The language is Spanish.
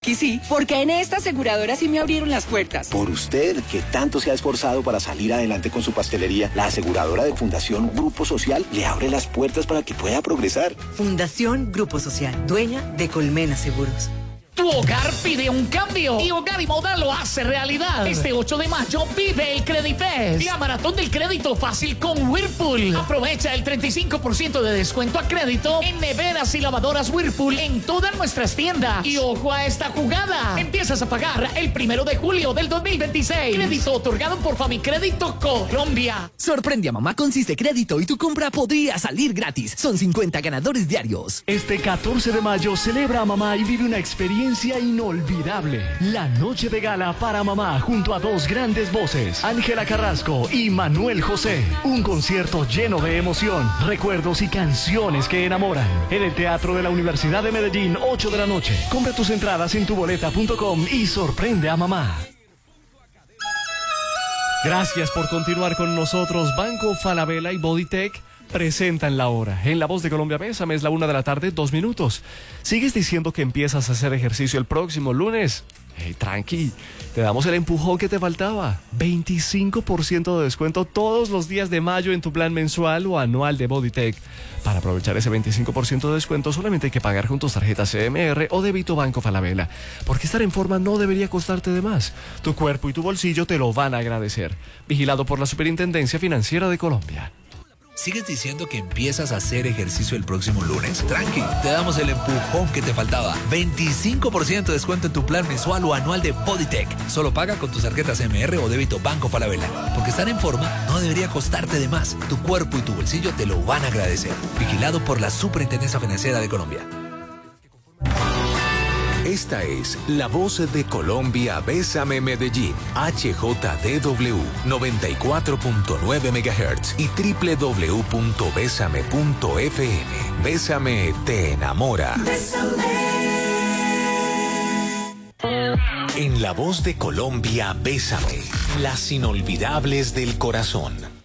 Aquí sí, porque en esta aseguradora sí me abrieron las puertas. Por usted, que tanto se ha esforzado para salir adelante con su pastelería, la aseguradora de Fundación Grupo Social le abre las puertas para que pueda progresar. Fundación Grupo Social, dueña de Colmena Seguros. Tu hogar pide un cambio y Hogar y Moda lo hace realidad. Este 8 de mayo vive el Credifest, la maratón del crédito fácil con Whirlpool. Aprovecha el 35% de descuento a crédito en neveras y lavadoras Whirlpool en todas nuestras tiendas. Y ojo a esta jugada. Empiezas a pagar el 1 de julio del 2026. Crédito otorgado por Famicrédito Colombia. Sorprende a mamá con Ciste Crédito y tu compra podría salir gratis. Son 50 ganadores diarios. Este 14 de mayo celebra a mamá y vive una experiencia inolvidable. La noche de gala para mamá junto a dos grandes voces, Ángela Carrasco y Manuel José. Un concierto lleno de emoción, recuerdos y canciones que enamoran. En el Teatro de la Universidad de Medellín, 8 de la noche. Compra tus entradas en tuboleta.com y sorprende a mamá. Gracias por continuar con nosotros. Banco Falabella y Bodytech presentan la hora. En La Voz de Colombia, Bésame, es la 1:02 p.m. ¿Sigues diciendo que empiezas a hacer ejercicio el próximo lunes? Hey, tranqui, te damos el empujón que te faltaba. 25% de descuento todos los días de mayo en tu plan mensual o anual de Bodytech. Para aprovechar ese 25% de descuento solamente hay que pagar con tus tarjetas CMR o débito Banco Falabella. Porque estar en forma no debería costarte de más. Tu cuerpo y tu bolsillo te lo van a agradecer. Vigilado por la Superintendencia Financiera de Colombia. ¿Sigues diciendo que empiezas a hacer ejercicio el próximo lunes? Tranqui, te damos el empujón que te faltaba. 25% de descuento en tu plan mensual o anual de Bodytech. Solo paga con tus tarjetas MR o débito Banco Falabella. Porque estar en forma no debería costarte de más. Tu cuerpo y tu bolsillo te lo van a agradecer. Vigilado por la Superintendencia Financiera de Colombia. Esta es La Voz de Colombia, Bésame Medellín, HJDW 94.9 MHz y www.besame.fm. Bésame te enamora. En La Voz de Colombia, Bésame, las inolvidables del corazón.